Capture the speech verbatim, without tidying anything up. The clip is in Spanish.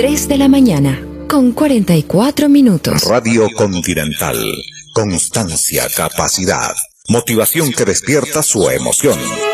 tres de la mañana, con cuarenta y cuatro minutos. Radio Continental. Constancia, capacidad, motivación que despierta su emoción.